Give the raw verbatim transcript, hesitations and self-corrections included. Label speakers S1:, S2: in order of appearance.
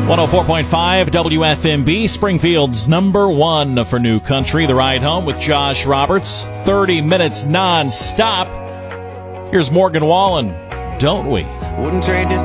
S1: one oh four point five W F M B, Springfield's number one for new country. The Ride Home with Josh Roberts, thirty minutes non-stop. Here's Morgan Wallen, Don't We?
S2: Wouldn't trade this